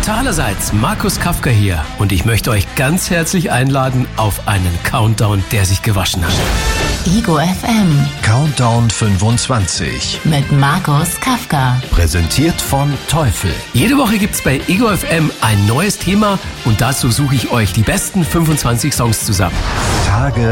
Allerseits, Markus Kafka hier und ich möchte euch ganz herzlich einladen auf einen Countdown, der sich gewaschen hat. Ego FM Countdown 25 mit Markus Kafka. präsentiert von Teufel. Jede Woche gibt's bei Ego FM ein neues Thema und dazu suche ich euch die besten 25 Songs zusammen. Tage